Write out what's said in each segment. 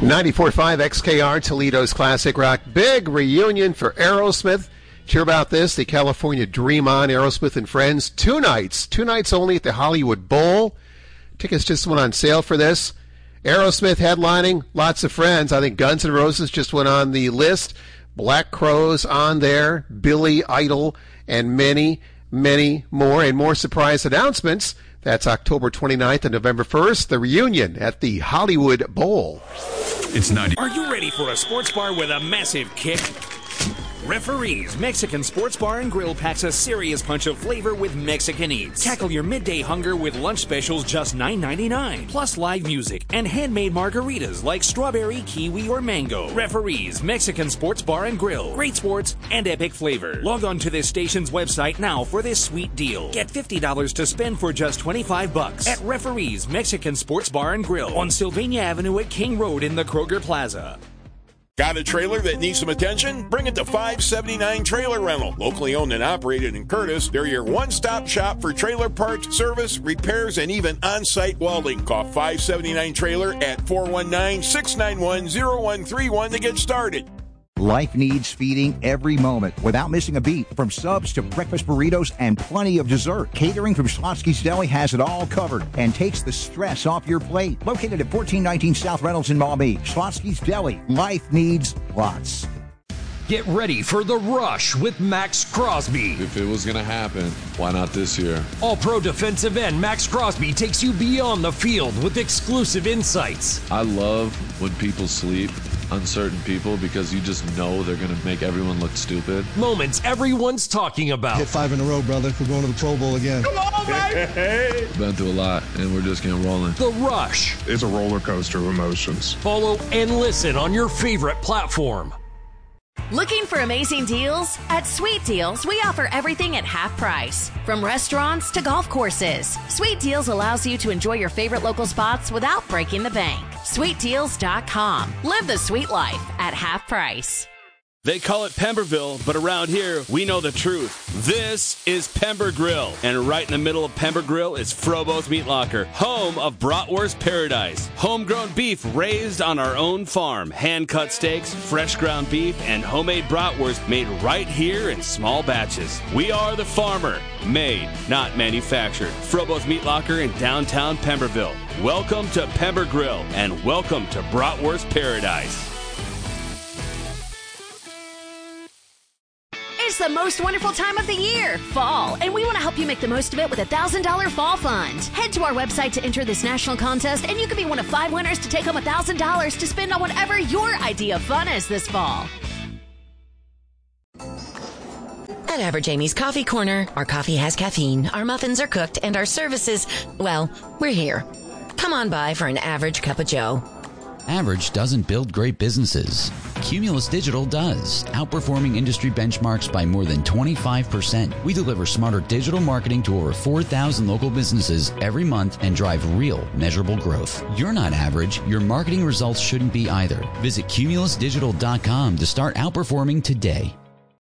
94.5 XKR, Toledo's Classic Rock. Big reunion for Aerosmith. Did you hear about this? The California Dream On, Aerosmith and Friends. Two nights only at the Hollywood Bowl. Tickets just went on sale for this. Aerosmith headlining, lots of friends. I think Guns N' Roses just went on the list. Black Crowes on there, Billy Idol, and many, many more. And more surprise announcements. That's October 29th and November 1st, the reunion at the Hollywood Bowl. It's 90. Are you ready for a sports bar with a massive kick? Referees Mexican Sports Bar and Grill packs a serious punch of flavor with Mexican Eats. Tackle your midday hunger with lunch specials just $9.99. Plus live music and handmade margaritas like strawberry, kiwi, or mango. Referees Mexican Sports Bar and Grill. Great sports and epic flavor. Log on to this station's website now for this sweet deal. Get $50 to spend for just $25 at Referees Mexican Sports Bar and Grill on Sylvania Avenue at King Road in the Kroger Plaza. Got a trailer that needs some attention? Bring it to 579 Trailer Rental. Locally owned and operated in Curtis, they're your one-stop shop for trailer parts, service, repairs, and even on-site welding. Call 579 Trailer at 419-691-0131 to get started. Life needs feeding every moment without missing a beat. From subs to breakfast burritos and plenty of dessert, catering from Schlotsky's Deli has it all covered and takes the stress off your plate. Located at 1419 South Reynolds in Maumee, Schlotsky's Deli. Life needs lots. Get ready for the rush with Max Crosby. If it was going to happen, why not this year? All-pro defensive end Max Crosby takes you beyond the field with exclusive insights. I love when people sleep on certain people because you just know they're going to make everyone look stupid. Moments everyone's talking about. Hit 5 in a row, brother. We're going to the Pro Bowl again. Come on, baby! Been through a lot, and we're just getting rolling. The Rush. It's a roller coaster of emotions. Follow and listen on your favorite platform. Looking for amazing deals? At Sweet Deals, we offer everything at half price. From restaurants to golf courses, Sweet Deals allows you to enjoy your favorite local spots without breaking the bank. SweetDeals.com. Live the sweet life at half price. They call it Pemberville, but around here, we know the truth. This is Pember Grill. And right in the middle of Pember Grill is Frobo's Meat Locker, home of Bratwurst Paradise. Homegrown beef raised on our own farm. Hand-cut steaks, fresh ground beef, and homemade bratwurst made right here in small batches. We are the farmer. Made, not manufactured. Frobo's Meat Locker in downtown Pemberville. Welcome to Pember Grill, and welcome to Bratwurst Paradise. It's the most wonderful time of the year, fall, and we want to help you make the most of it with a $1,000 fall fund. Head to our website to enter this national contest, and you could be one of 5 winners to take home $1,000 to spend on whatever your idea of fun is this fall. At Average Amy's Coffee Corner, our coffee has caffeine, our muffins are cooked, and our services, well, we're here. Come on by for an average cup of joe. Average doesn't build great businesses. Cumulus Digital does, outperforming industry benchmarks by more than 25%. We deliver smarter digital marketing to over 4,000 local businesses every month and drive real, measurable growth. You're not average. Your marketing results shouldn't be either. Visit cumulusdigital.com to start outperforming today.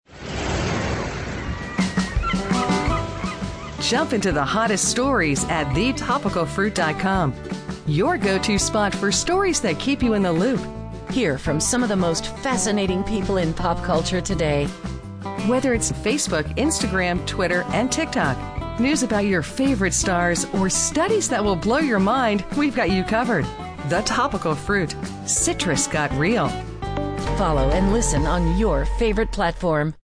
Jump into the hottest stories at thetopicalfruit.com. Your go-to spot for stories that keep you in the loop. Hear from some of the most fascinating people in pop culture today. Whether it's Facebook, Instagram, Twitter, and TikTok, news about your favorite stars, or studies that will blow your mind, we've got you covered. The Topical Fruit. Citrus got real. Follow and listen on your favorite platform.